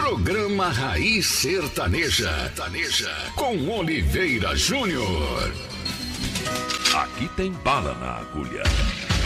Programa Raiz Sertaneja. Com Oliveira Júnior. Aqui tem bala na agulha.